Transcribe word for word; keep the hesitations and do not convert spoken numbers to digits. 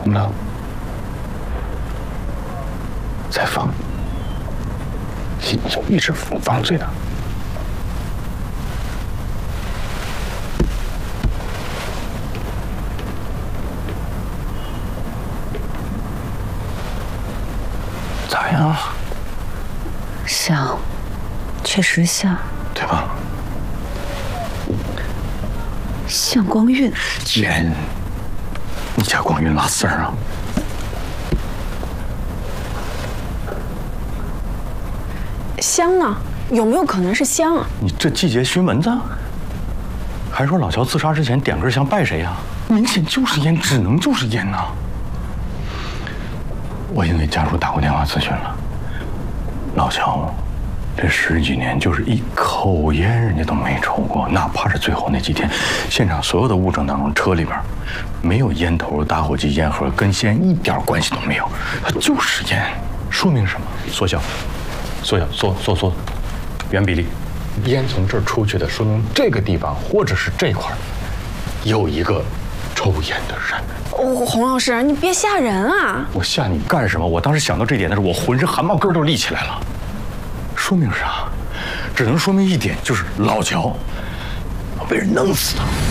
怎么了？再放，你就一直放醉的。咋样？ 像，确实像， 对吧？ 像光晕。 贱，你家光晕拉丝儿啊？ 香呢？有没有可能是香啊？ 你这季节熏蚊子？还说老乔自杀之前点根香拜谁呀？明显就是烟，只能就是烟呐！我已经给家属打过电话咨询了，老乔这十几年就是一口烟人家都没抽过，哪怕是最后那几天，现场所有的物证当中，车里边没有烟头、打火机、烟盒，跟吸烟一点关系都没有，它就是烟。说明什么？缩小，缩小，缩缩缩，原比例。烟从这儿出去的，说明这个地方或者是这块有一个抽烟的人。 哦，洪老师，你别吓人啊！ 我吓你干什么？我当时想到这点的时候，我浑身汗毛根都立起来了。说明啥？只能说明一点，就是老乔被人弄死的。